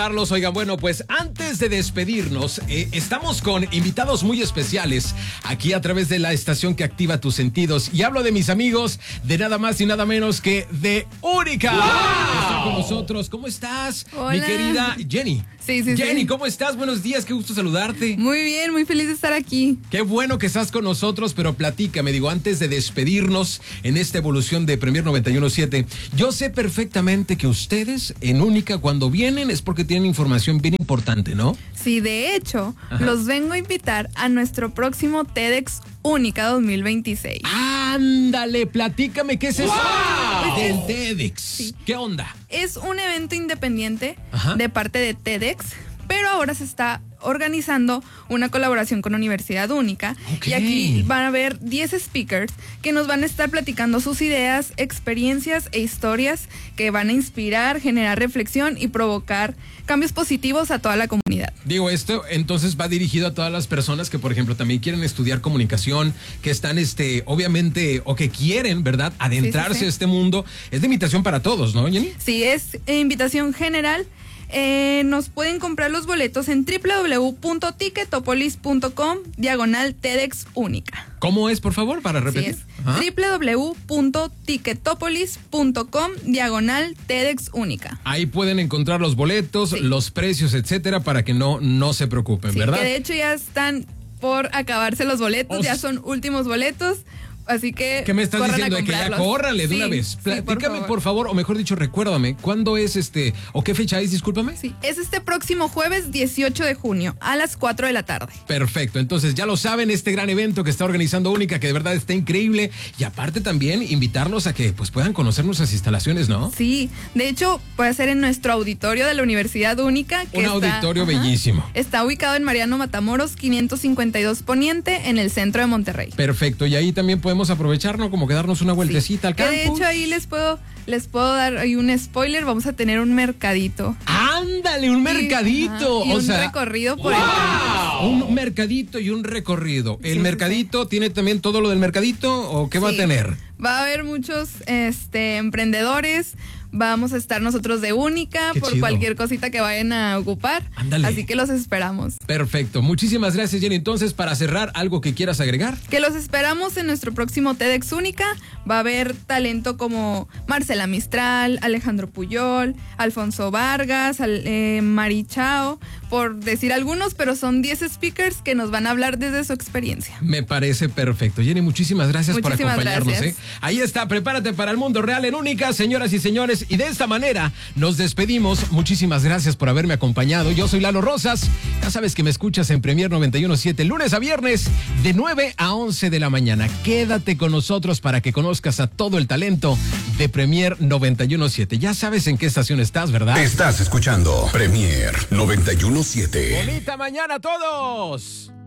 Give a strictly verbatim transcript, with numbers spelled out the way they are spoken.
Carlos, oigan, bueno, pues antes de despedirnos, eh, estamos con invitados muy especiales aquí a través de la estación que activa tus sentidos. Y hablo de mis amigos, de nada más y nada menos que de Única. ¡Wow! Está con nosotros. ¿Cómo estás, Hola. mi querida Jenny? Sí, sí, Jenny, sí. ¿cómo estás? Buenos días, qué gusto saludarte. Muy bien, muy feliz de estar aquí. Qué bueno que estás con nosotros, pero platícame, digo, antes de despedirnos en esta evolución de Premier noventa y uno punto siete, yo sé perfectamente que ustedes en Única cuando vienen es porque tienen información bien importante, ¿no? Sí, de hecho, Ajá. los vengo a invitar a nuestro próximo TEDx Única dos mil veintiséis. Ándale, platícame, ¿qué es eso? ¡Wow! Del TEDx. Sí. ¿Qué onda? Es un evento independiente Ajá. de parte de TEDx, pero ahora se está organizando una colaboración con Universidad Única. Ok. Y aquí van a haber diez speakers que nos van a estar platicando sus ideas, experiencias e historias que van a inspirar, generar reflexión y provocar cambios positivos a toda la comunidad. Digo, esto entonces va dirigido a todas las personas que, por ejemplo, también quieren estudiar comunicación, que están, este, obviamente, o que quieren, ¿verdad?, adentrarse Sí, sí, sí. a este mundo. Es de invitación para todos, ¿no, Jenny? Sí, es eh, invitación general. Eh, nos pueden comprar los boletos en w w w punto ticketopolis punto com diagonal TEDx Única. ¿Cómo es, por favor, para Así repetir? es. Ajá. w w w punto ticketopolis punto com diagonal TEDx Única. Ahí pueden encontrar los boletos, Sí. los precios, etcétera, para que no, no se preocupen, Sí, ¿verdad? que de hecho ya están por acabarse los boletos, Oh, ya sí. son últimos boletos. Así que ¿Qué me estás corran a diciendo? De que ya comprarlos. córrale de Sí, una vez. sí, Platícame, por por favor. o mejor dicho, recuérdame, ¿cuándo es este, o qué fecha es, discúlpame? Sí, es este próximo jueves dieciocho de junio a las cuatro de la tarde. Perfecto, entonces ya lo saben, este gran evento que está organizando Única, que de verdad está increíble, y aparte también invitarlos a que pues puedan conocer nuestras instalaciones, ¿no? Sí, de hecho puede ser en nuestro auditorio de la Universidad Única. Que Un está, auditorio ajá, bellísimo. Está ubicado en Mariano Matamoros quinientos cincuenta y dos Poniente en el centro de Monterrey. Perfecto, y ahí también podemos aprovechar, ¿no? Como que darnos una vueltecita al Que campo. de hecho ahí les puedo les puedo dar ahí un spoiler, vamos a tener un mercadito. ¡Ándale, un mercadito! Ajá, y o un sea, recorrido por ¡wow! el campus. Un mercadito y un recorrido. ¿El Sí, sí, mercadito tiene también todo lo del mercadito o qué va a Sí. tener? Va a haber muchos este emprendedores. Vamos a estar nosotros de Única Qué por chido. cualquier cosita que vayan a ocupar. Ándale. Así que los esperamos. Perfecto, muchísimas gracias, Jenny. Entonces, para cerrar, ¿algo que quieras agregar? Que los esperamos en nuestro próximo TEDx Única. Va a haber talento como Marcela Mistral, Alejandro Puyol, Alfonso Vargas, Al- eh, Mari Chao, por decir algunos, pero son diez speakers que nos van a hablar desde su experiencia. Me parece perfecto. Jenny, muchísimas gracias Muchísimas por acompañarnos. gracias. ¿eh? Ahí está, prepárate para el mundo real en Única, señoras y señores. Y de esta manera nos despedimos. Muchísimas gracias por haberme acompañado. Yo soy Lalo Rosas. Ya sabes que me escuchas en Premier noventa y uno punto siete, lunes a viernes, de nueve a once de la mañana. Quédate con nosotros para que conozcas a todo el talento de Premier noventa y uno punto siete. Ya sabes en qué estación estás, ¿verdad? Estás escuchando Premier noventa y uno punto siete. ¡Bonita mañana a todos!